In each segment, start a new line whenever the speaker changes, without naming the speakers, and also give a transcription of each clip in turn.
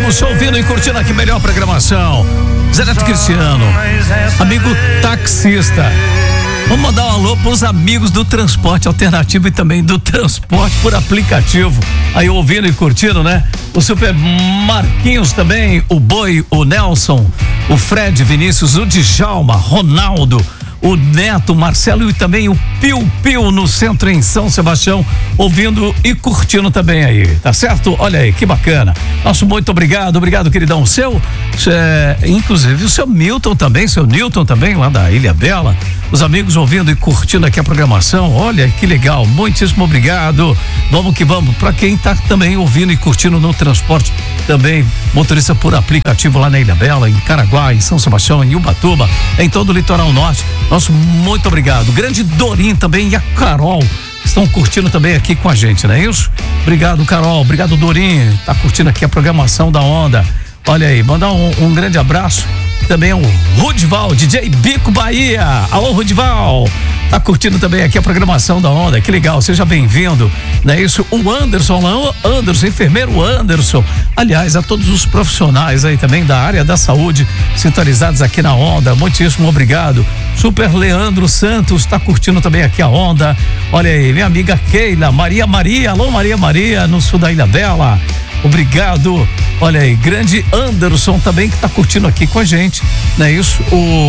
amigos, ouvindo e curtindo aqui melhor programação. Zé Neto Cristiano, amigo taxista. Vamos mandar um alô pros amigos do transporte alternativo e também do transporte por aplicativo. Aí ouvindo e curtindo, né? O Super Marquinhos também, o Boi, o Nelson, o Fred, Vinícius, o Djalma, Ronaldo, o Neto, Marcelo e também o Piu Piu no centro em São Sebastião, ouvindo e curtindo também aí, tá certo? Olha aí, que bacana. Nosso muito obrigado, queridão. Inclusive o seu Milton também, seu Newton também, lá da Ilha Bela. Os amigos ouvindo e curtindo aqui a programação, olha que legal, muitíssimo obrigado. Vamos que vamos, pra quem tá também ouvindo e curtindo no transporte, também motorista por aplicativo lá na Ilha Bela, em Caraguá, em São Sebastião, em Ubatuba, em todo o litoral norte. Nosso muito obrigado. Grande Dorim também e a Carol estão curtindo também aqui com a gente, não é isso? Obrigado, Carol. Obrigado, Dorim. Tá curtindo aqui a programação da Onda. Olha aí, mandar um grande abraço também ao Rudival, DJ Bico Bahia. Alô, Rudival. Tá curtindo também aqui a programação da Onda, que legal, seja bem-vindo, não é isso? O Anderson, enfermeiro Anderson, aliás, a todos os profissionais aí também da área da saúde, sintonizados aqui na Onda, muitíssimo obrigado. Super Leandro Santos tá curtindo também aqui a Onda, olha aí, minha amiga Keila, Maria, alô Maria, no sul da Ilha Bela, obrigado. Olha aí, grande Anderson também que tá curtindo aqui com a gente, não é isso?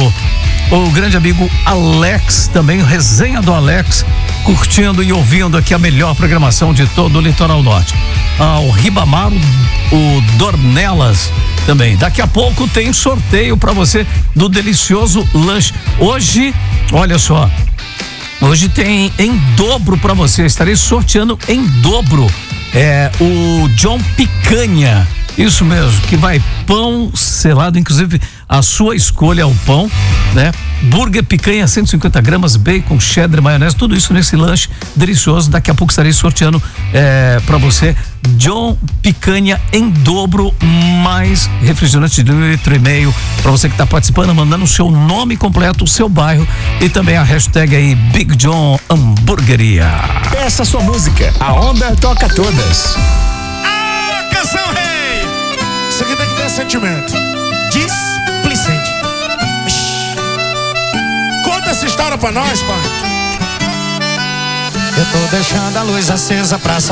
O grande amigo Alex também, resenha do Alex, curtindo e ouvindo aqui a melhor programação de todo o litoral norte. O Ribamar, o Dornelas também. Daqui a pouco tem sorteio para você do delicioso lanche. Hoje, olha só, hoje tem em dobro para você, estarei sorteando em dobro. O John Picanha. Isso mesmo, que vai pão selado, inclusive a sua escolha é o pão, né? Burger, picanha, 150 gramas, bacon, cheddar, maionese, tudo isso nesse lanche delicioso. Daqui a pouco estarei sorteando para você John Picanha em dobro, mais refrigerante de 1,5 litro para você que está participando, mandando o seu nome completo, o seu bairro e também a hashtag aí Big John Hamburgueria.
Peça sua música, a Onda toca todas.
Canção rei! Isso aqui tem que ter sentimento. Displicente. Conta essa história pra nós, pai.
Eu tô deixando a luz acesa pra